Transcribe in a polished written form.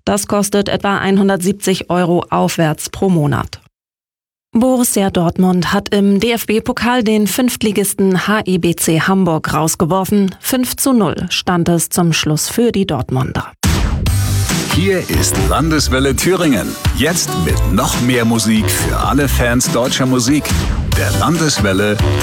Das kostet etwa 170 € aufwärts pro Monat. Borussia Dortmund hat im DFB-Pokal den Fünftligisten HIBC Hamburg rausgeworfen. 5:0 stand es zum Schluss für die Dortmunder. Hier ist Landeswelle Thüringen. Jetzt mit noch mehr Musik für alle Fans deutscher Musik. Der Landeswelle